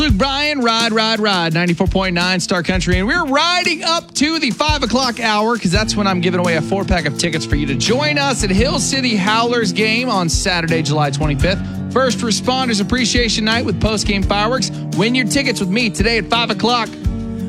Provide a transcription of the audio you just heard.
Luke Bryan, Ride, 94.9 Star Country. And we're riding up to the 5 o'clock hour because that's when I'm giving away a 4-pack of tickets for you to join us at Hill City Howlers game on Saturday, July 25th. First Responders Appreciation Night with post-game fireworks. Win your tickets with me today at 5 o'clock.